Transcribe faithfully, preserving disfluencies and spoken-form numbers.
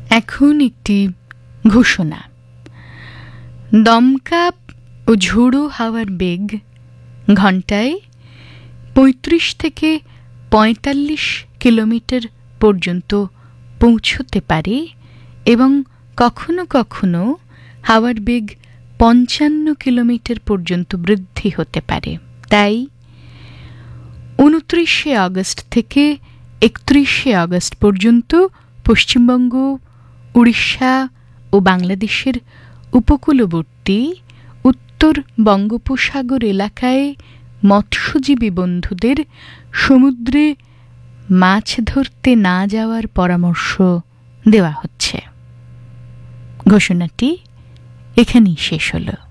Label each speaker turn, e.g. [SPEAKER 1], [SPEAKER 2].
[SPEAKER 1] এখন একটি ঘোষণা। দমকা ও ঝোড়ো হাওয়ার বেগ ঘন্টায় পঁয়ত্রিশ থেকে পঁয়তাল্লিশ কিলোমিটার পর্যন্ত পৌঁছতে পারে এবং কখনো কখনো হাওয়ার বেগ পঞ্চান্ন কিলোমিটার পর্যন্ত বৃদ্ধি হতে পারে। তাই উনত্রিশে আগস্ট থেকে একত্রিশে আগস্ট পর্যন্ত পশ্চিমবঙ্গ, উড়িষ্যা ও বাংলাদেশের উপকূলবর্তী উত্তর বঙ্গোপসাগর এলাকায় মৎস্যজীবী বন্ধুদের সমুদ্রে মাছ ধরতে না যাওয়ার পরামর্শ দেওয়া হচ্ছে। ঘোষণাটি এখানেই শেষ হলো।